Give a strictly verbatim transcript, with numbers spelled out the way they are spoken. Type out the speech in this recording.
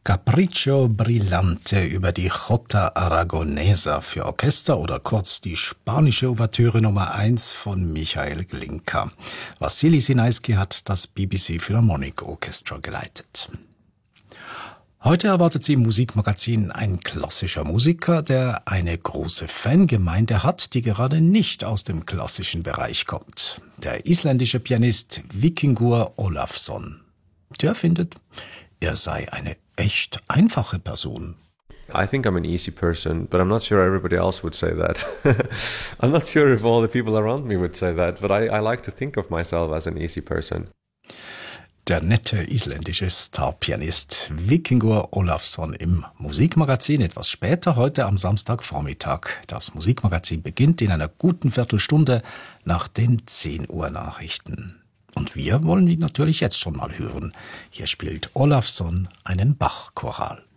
Capriccio Brillante über die Jota Aragonesa für Orchester oder kurz die spanische Ouvertüre Nummer eins von Michael Glinka. Wassily Sinaisky hat das B B C Philharmonic Orchestra geleitet. Heute erwartet Sie im Musikmagazin ein klassischer Musiker, der eine große Fangemeinde hat, die gerade nicht aus dem klassischen Bereich kommt. Der isländische Pianist Víkingur Ólafsson. Der findet, er sei eine echt einfache Person. I think I'm an easy person, but I'm not sure everybody else would say that. I'm not sure if all the people around me would say that, but I, I like to think of myself as an easy person. Der nette isländische Starpianist Víkingur Ólafsson im Musikmagazin etwas später, heute am Samstagvormittag. Das Musikmagazin beginnt in einer guten Viertelstunde nach den zehn Uhr Nachrichten. Und wir wollen ihn natürlich jetzt schon mal hören. Hier spielt Ólafsson einen Bach-Choral.